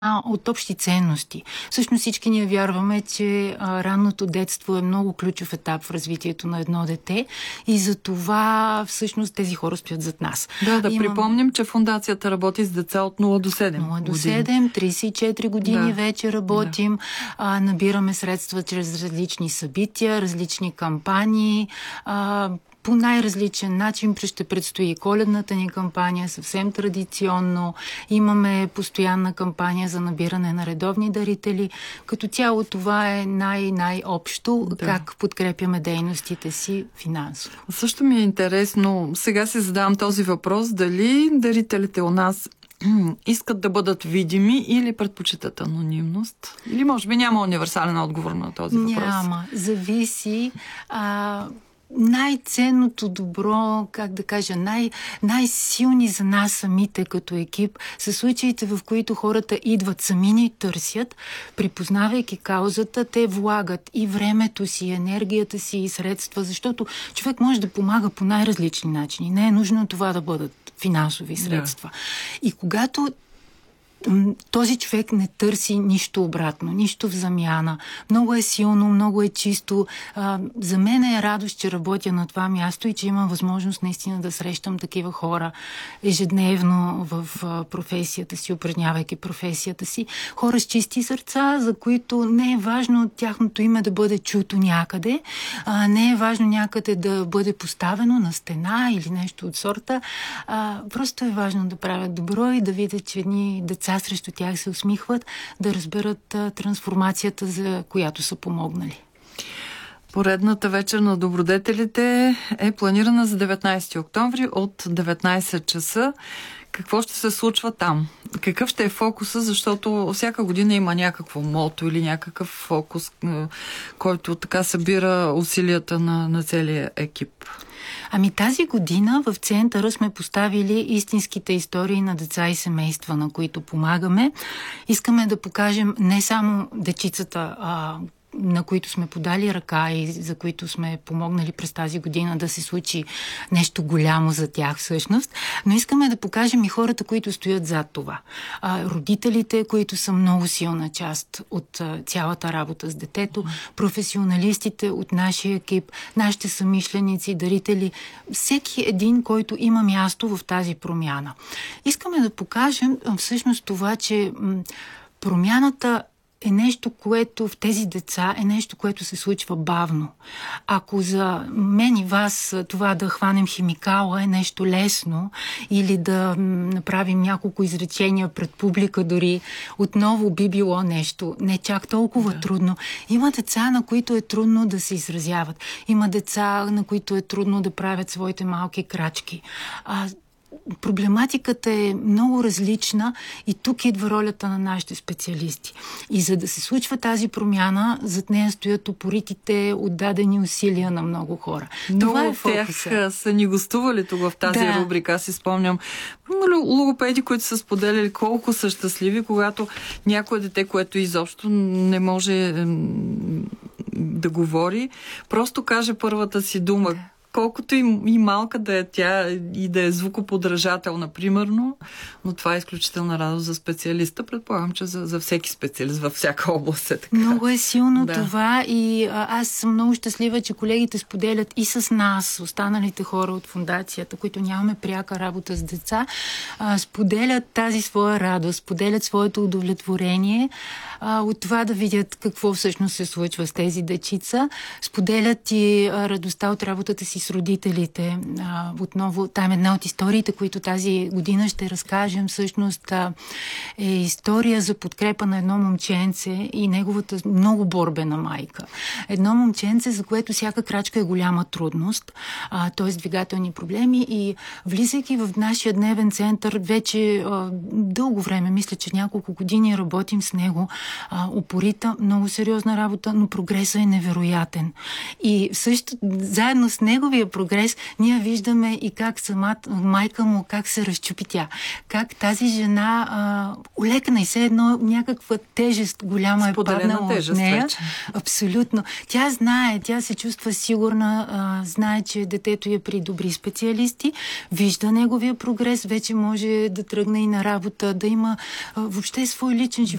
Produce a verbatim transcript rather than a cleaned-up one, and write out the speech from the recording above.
от общи ценности. Всъщност всички ние вярваме, че а, ранното детство е много ключов етап в развитието на едно дете и за това всъщност тези хора стоят зад нас. Да, да Имам... припомним, че фондацията работи с деца от нула до седем нула до седем, тридесет и четири години да. вече работим. Да. А, набираме средства чрез различни събития, различни кампании, а, по най-различен начин. Ще предстои коледната ни кампания, съвсем традиционно. Имаме постоянна кампания за набиране на редовни дарители. Като цяло това е най-най-общо, да. как подкрепяме дейностите си финансово. Също ми е интересно, сега си задавам този въпрос, дали дарителите у нас искат да бъдат видими или предпочитат анонимност? Или може би няма универсален отговор на този въпрос? Няма. Зависи. А... Най-ценното добро, как да кажа, най- най-силни за нас самите като екип са случаите, в които хората идват, сами ни търсят, припознавайки каузата, те влагат и времето си, и енергията си, и средства, защото човек може да помага по най-различни начини. Не е нужно това да бъдат финансови средства. Да. И когато този човек не търси нищо обратно, нищо в замяна. Много е силно, много е чисто. А, за мен е радост, че работя на това място и че имам възможност наистина да срещам такива хора ежедневно в а, професията си, упражнявайки професията си. Хора с чисти сърца, за които не е важно тяхното име да бъде чуто някъде, а, не е важно някъде да бъде поставено на стена или нещо от сорта. А, просто е важно да правят добро и да видят, че ни деца срещу тях се усмихват, да разберат а, трансформацията, за която са помогнали. Поредната вечер на добродетелите е планирана за деветнайсети октомври от деветнайсет часа. Какво ще се случва там? Какъв ще е фокуса? Защото всяка година има някакво мото или някакъв фокус, който така събира усилията на, на целия екип. Ами тази година в центъра сме поставили истинските истории на деца и семейства, на които помагаме. Искаме да покажем не само дечицата, а, на които сме подали ръка и за които сме помогнали през тази година да се случи нещо голямо за тях всъщност, но искаме да покажем и хората, които стоят зад това. А, родителите, които са много силна част от а, цялата работа с детето, професионалистите от нашия екип, нашите съмишленици, дарители, всеки един, който има място в тази промяна. Искаме да покажем а, всъщност това, че м- промяната е нещо, което в тези деца е нещо, което се случва бавно. Ако за мен и вас това да хванем химикала е нещо лесно или да направим няколко изречения пред публика дори, отново би било нещо не чак толкова да. трудно. Има деца, на които е трудно да се изразяват. Има деца, на които е трудно да правят своите малки крачки. А проблематиката е много различна и тук идва ролята на нашите специалисти. И за да се случва тази промяна, зад нея стоят упоритите, отдадени усилия на много хора. Много Това е фокуса. Тях са ни гостували тук в тази да. рубрика. Аз си спомням логопеди, които са споделяли колко са щастливи, когато някое дете, което изобщо не може да говори, просто каже първата си дума. Да. Колкото и, и малка да е тя и да е звукоподражател, например, но това е изключителна радост за специалиста. Предполагам, че за, за всеки специалист във всяка област е така. Много е силно да. това и а, аз съм много щастлива, че колегите споделят и с нас, останалите хора от фондацията, които нямаме пряка работа с деца, а, споделят тази своя радост, споделят своето удовлетворение а, от това да видят какво всъщност се случва с тези дечица. Споделят и а, радостта от работата си с родителите. А, отново, там една от историите, които тази година ще разкажем, всъщност а, е история за подкрепа на едно момченце и неговата много борбена майка. Едно момченце, за което всяка крачка е голяма трудност, т.е. двигателни проблеми, и влизайки в нашия дневен център, вече а, дълго време, мисля, че няколко години работим с него, а, упорита, много сериозна работа, но прогресът е невероятен. И също, заедно с неговия прогрес, ние виждаме и как самата майка му, как се разчупи тя. Как тази жена а, улекна и все едно някаква тежест голяма е паднала от нея. Вече. Абсолютно. Тя знае, тя се чувства сигурна, а, знае, че детето е при добри специалисти, вижда неговия прогрес, вече може да тръгне и на работа, да има а, въобще свой личен живот.